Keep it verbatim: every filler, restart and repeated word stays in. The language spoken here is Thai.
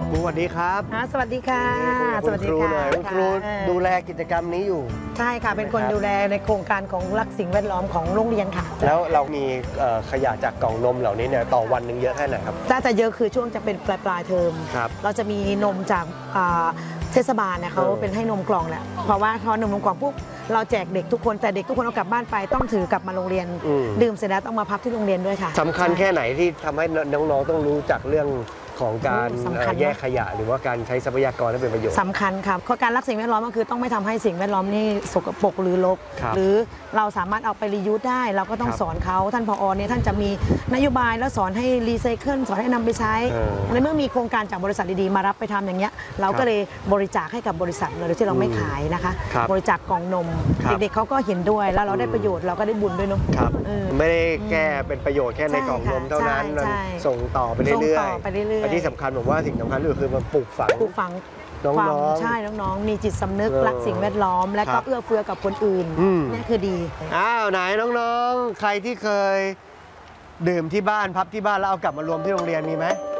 ครูสวัสดีครับสวัสดีค่ะสวัสดีค่ะคุณครูดูแลกิจกรรมนี้อยู่ใช่ค่ะเป็นคนดูแลในโครงการของรักสิ่งแวดล้อมของโรงเรียนค่ะแล้วเรามีขยะจากกล่องนมเหล่านี้เนี่ยต่อวันหนึ่งเยอะแค่ไหนครับถ้าจะเยอะคือช่วงจะเป็นปลายปลายเทอมเราจะมีนมจากเทศบาลเนี่ยเขาเป็นให้นมกล่องแหละเพราะว่าพอนมนมกล่องปุ๊บเราแจกเด็กทุกคนแต่เด็กทุกคนเอากลับบ้านไปต้องถือกลับมาโรงเรียนดื่มเสร็จแล้วต้องมาพับที่โรงเรียนด้วยค่ะสำคัญแค่ไหนที่ทำให้น้องๆต้องรู้จักเรื่องของการแยกขยะหรือว่าการใช้ทรัพยากรให้เป็นประโยชน์สำคัญครับข้อการรักสิ่งแวดล้อมก็คือต้องไม่ทำให้สิ่งแวดล้อมนี่สกปรกหรือรกหรือเราสามารถเอาไปรียูสได้เราก็ต้องสอนเขาท่านผอเนี่ยท่านจะมีนโยบายแล้วสอนให้รีไซเคิลสอนให้นำไปใช้ในเมื่อมีโครงการจากบริษัทดีๆมารับไปทำอย่างเงี้ยเราก็เลยบริจาคให้กับบริษัทโดยที่เราไม่ขายนะคะบริจาคกล่องนมเด็กๆเขาก็เห็นด้วยแล้วเราได้ประโยชน์เราก็ได้บุญด้วยเนาะไม่ได้แค่เป็นประโยชน์แค่ในกล่องนมเท่านั้นส่งต่อไปเรื่อยๆอันที่สำคัญผมว่าสิ่งสำคัญก็คือมันปลูกฝังปลูกฝังน้องๆใช่น้องๆมีจิตสำนึกรักสิ่งแวดล้อมและก็เอื้อเฟื้อกับคนอื่นนี่คือดีอ้าวไหนน้องๆใครที่เคยดื่มที่บ้านพับที่บ้านแล้วเอากลับมารวมที่โรงเรียนมีไหม